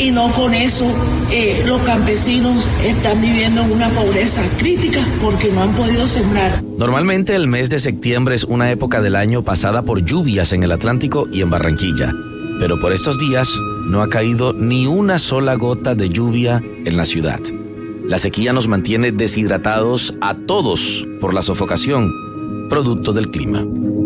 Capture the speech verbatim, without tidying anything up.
y no con eso eh, los campesinos están viviendo en una pobreza crítica porque no han podido sembrar. Normalmente el mes de septiembre es una época del año pasada por lluvias en el Atlántico y en Barranquilla, pero por estos días no ha caído ni una sola gota de lluvia en la ciudad. La sequía nos mantiene deshidratados a todos por la sofocación, producto del clima.